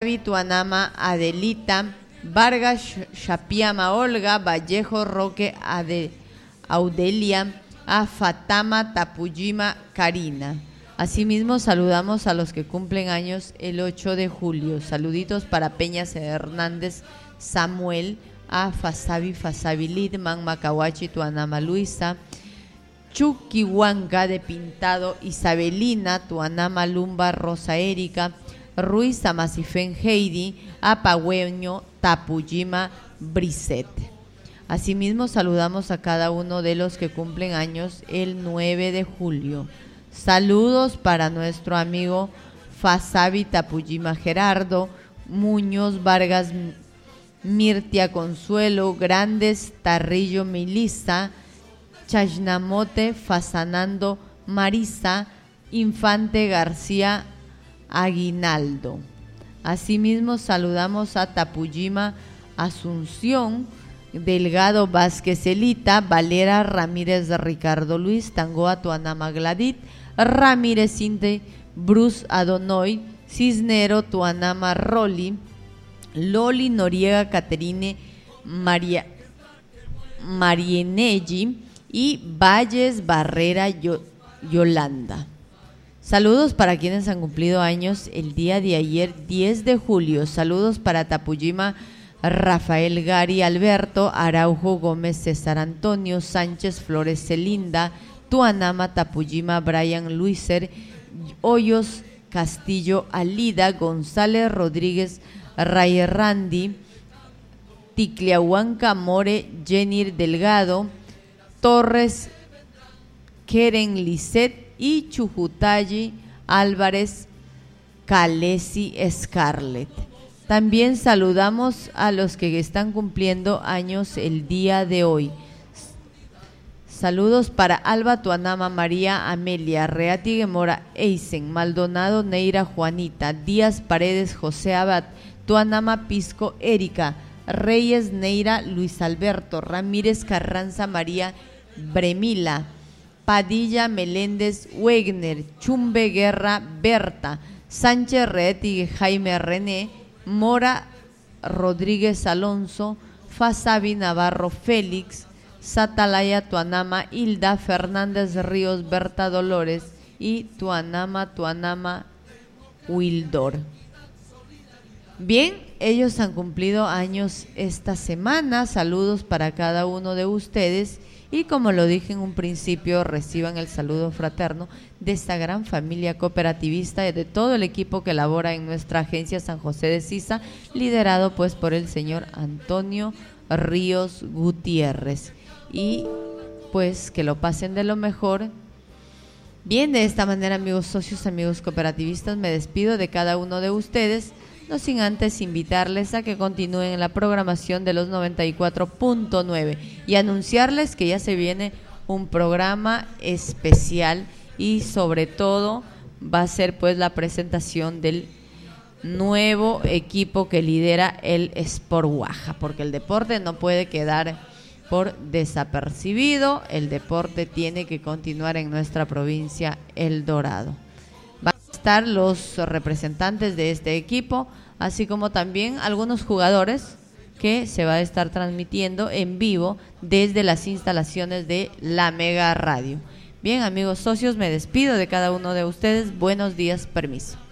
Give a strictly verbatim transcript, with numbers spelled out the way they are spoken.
Tuanama Adelita, Vargas Shapiama Olga, Vallejo Roque Ade, Audelia, a Fatama Tapujima Karina. Asimismo saludamos a los que cumplen años el ocho de julio. Saluditos para Peñas Hernández Samuel, a Fasabi Fasabi Lidman, Macahuachi Tuanama Luisa, Chuquihuanca de Pintado Isabelina, Tuanama Lumba Rosa Erika, Ruiz Amasifen Heidi, Apagüeño Tapujima Brisset. Asimismo saludamos a cada uno de los que cumplen años el nueve de julio. Saludos para nuestro amigo Fasabi Tapujima Gerardo, Muñoz Vargas Mirtia Consuelo, Grandes Tarrillo Milisa, Chachnamote Fasanando Marisa, Infante García Aguinaldo. Asimismo saludamos a Tapujima Asunción, Delgado Vázquez Elita, Valera Ramírez Ricardo Luis, Tangoa Tuanama Gladit, Ramírez Inte, Bruce Adonoy, Cisnero Tuanama Roli, Loli Noriega Caterine María Marieneggi y Valles Barrera Yo, Yolanda. Saludos para quienes han cumplido años el día de ayer, diez de julio. Saludos para Tapujima Rafael Gari Alberto, Araujo Gómez César Antonio, Sánchez Flores Celinda, Tuanama Tapujima Brian Luiser, Hoyos Castillo Alida, González Rodríguez Ray Randy, Ticliahuanca More Jenir Delgado, Torres Keren Lisset y Chujutayi Álvarez Calesi Scarlett. También saludamos a los que están cumpliendo años el día de hoy. Saludos para Alba Tuanama María Amelia, Reati Gemora Eisen, Maldonado Neira Juanita, Díaz Paredes José Abad, Tuanama Pisco Erika, Reyes Neira Luis Alberto, Ramírez Carranza María Bremila, Padilla Meléndez Wegner, Chumbe Guerra Berta, Sánchez Reeti Jaime René, Mora Rodríguez Alonso, Fasabi Navarro Félix, Satalaya Tuanama Hilda, Fernández Ríos Berta Dolores y Tuanama Tuanama Wildor. Bien, ellos han cumplido años esta semana. Saludos para cada uno de ustedes y, como lo dije en un principio, reciban el saludo fraterno de esta gran familia cooperativista y de todo el equipo que labora en nuestra agencia San José de Sisa, liderado pues por el señor Antonio Ríos Gutiérrez. Y pues que lo pasen de lo mejor. Bien, de esta manera, amigos socios, amigos cooperativistas, me despido de cada uno de ustedes, no sin antes invitarles a que continúen en la programación de los noventa y cuatro punto nueve y anunciarles que ya se viene un programa especial y sobre todo va a ser pues la presentación del nuevo equipo que lidera el Sport Guaja, porque el deporte no puede quedar por desapercibido, el deporte tiene que continuar en nuestra provincia El Dorado. Van a estar los representantes de este equipo, así como también algunos jugadores que se va a estar transmitiendo en vivo desde las instalaciones de la Mega Radio. Bien, amigos socios, me despido de cada uno de ustedes. Buenos días, permiso.